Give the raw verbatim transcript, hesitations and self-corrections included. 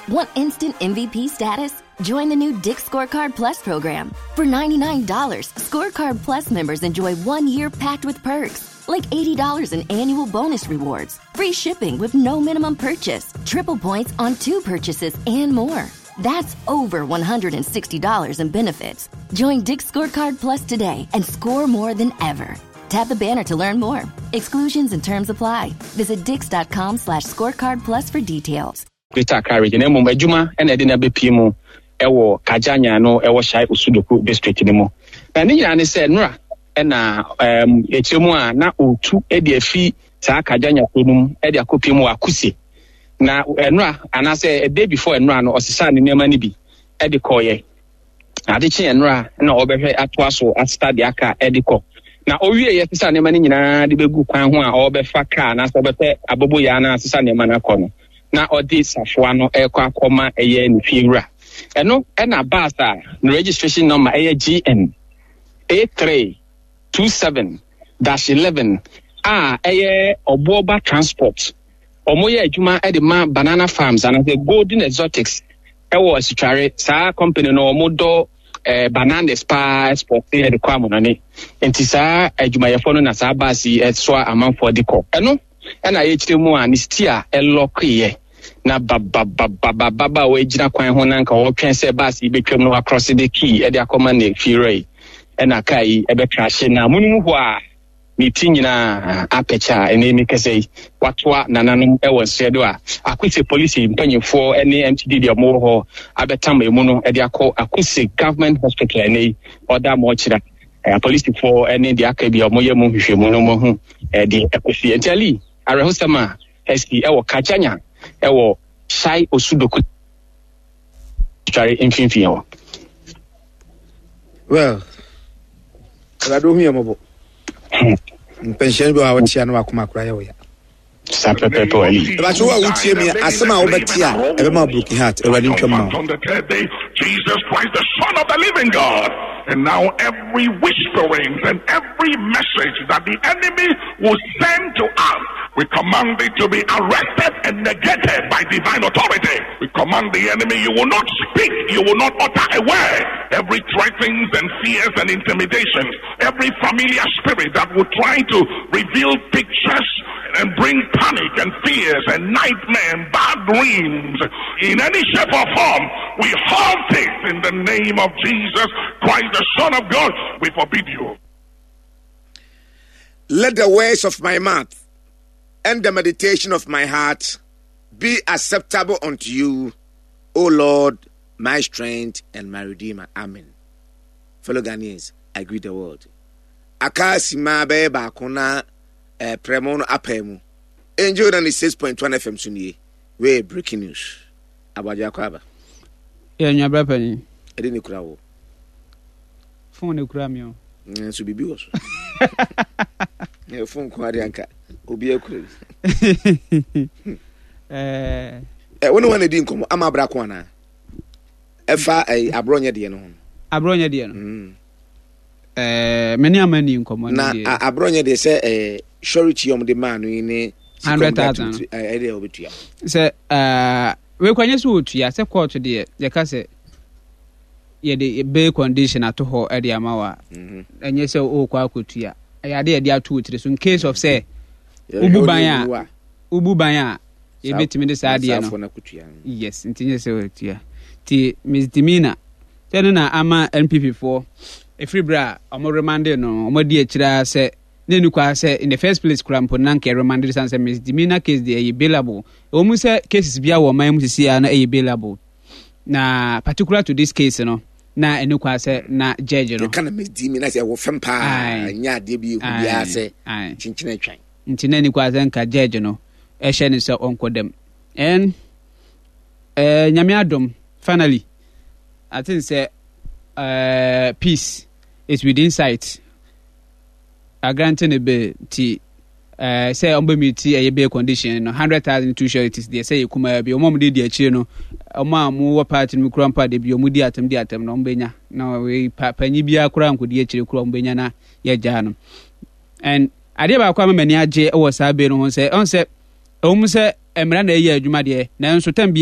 Want instant M V P status? Join the new Dick's Scorecard Plus program. For ninety-nine dollars, Scorecard Plus members enjoy one year packed with perks, like eighty dollars in annual bonus rewards, free shipping with no minimum purchase, triple points on two purchases, and more. That's over one hundred sixty dollars in benefits. Join Dick's Scorecard Plus today and score more than ever. Tap the banner to learn more. Exclusions and terms apply. Visit dix.com slash scorecard plus for details. Peter Carriage, and Emu Majuma, and Edina Bepimu, Ewo, Kajanya, no, Ewo Shai, Usudoku district anymore. And then said, Nra, and um, Echemua, na Utu, Edia Fee, Sa Kajanya, Unum, Edia Kopimu, Akusi. Na Nra, and I say a day before Nra, or Sisan in Yamanibi, Edikoye. Adichi Nra, no, Oberhe Atwaso, at Stadiaka, Ediko. Na owie ye sisa ne mani nyina de begu kwan ho a obefa car na so bete abobo ya na sisa ne mana kɔ no na odi safoa no ekɔ akɔma eye ne fiwura eno e na bus a no registration number eye G N A three two seven dash eleven a eye Obuoba Transport omo ye adwuma e de ma Banana Farms and the Golden Exotics e wo asitware sa company no omo do Eh, banana spa export here the kwamo nane enti saa adwumayefo no na saa basi so amanfo de kɔ ɛno ɛna yɛkyerɛ mu a ne stia ɛlɔkye na baba baba baba we gyina kwan ho nanka wo twɛn sɛ basi betwam no across the key ɛde akɔma ne firai ɛna kai ɛbɛtrahye na munum ho a ne tinyina apecha ene mi kɛsɛ watwa nananom ɛwɔ nsedo a akwese police mpanyefo ɛne M T D de mo ho abetam emu no ɛde akɔ akwese government hospital ɛne oda mo kyira ɛ police for ɛne de aka bi ɔmo yɛ mo hwehwɛ mu no mo ho ɛde akwese ntali arehosama S P ɛwɔ Kachanya ɛwɔ Shai Osudoku tware mfimfin ɛwɔ well rado hu yɛmɔbɔ pension bi wa wotia no akoma kura ye wo ya sape pepe wali ba cho wa wotie mi asema wo betia e be ma broken heart e wadi ntwam ma on the third day Jesus Christ the Son of the living God. And now every whisperings and every message that the enemy will send to us, we command it to be arrested and negated by divine authority. We command the enemy, you will not speak, you will not utter a word. Every threatenings and fears and intimidations, every familiar spirit that will try to reveal pictures and bring panic and fears and nightmare and bad dreams in any shape or form, we halt it in the name of Jesus Christ, the Son of God. We forbid you. Let the words of my mouth and the meditation of my heart be acceptable unto you, O Lord, my strength and my redeemer. Amen. Fellow Ghanaians, I greet the world. Akasima be bakuna eh premono apemu. Enjoy the six point one F M sunye. We breaking news. Abaja kwaba. Yeah, nya brapa ni. Ede ni kura wo. Phone ni kura mi o. Nso bibi wo so. Ne phone ko ade anka. Obi akura. Eh eh woni wana di nkomo ama bra ko ana. Efa eh abronye de no ho. Abronye de no. Mm. Eh many amani nkomo na abronye de se eh surety yom de man ni one hundred thousand eh de obetua. Se eh we kwanye so otua se court de ye ka se ye de be condition ato ho e de amawa. Mhm. Enye se o kwa akotua. Ya de ye de ato otire so in case of say ubu ban a ubu ban a ye betimi de sa de no. Yes, ntinye se otua. Ti misdemeanor. Teno na ama N P P four efri bra omo remanded no omo di akira se nenu kwa se in the first place krampo nanke remanded san se misdemeanor case dey bailable omu se cases bia wo man mu sisi ya na e bailable na particular to this case no na enu kwa se na judge no kana misdemeanor se wo fempa nya de bi hu bia se chinchina twan ntina ni kwa se nka judge no e hye ne se onkodem en eh nyame adom finally I think say uh peace is within sight. A granting a be t uh say on be t a be condition no hundred thousand two sureties they say you kuma be omom de de achi no oma mu wo party mu krampa de bi omudi atem de atem no mbenya na we panyi bia kura nkodi achi kura mbenya na ye gya no and ade ba kwa mani age e wo sa be no ho say on say om say emra na ye adwuma de na nso tam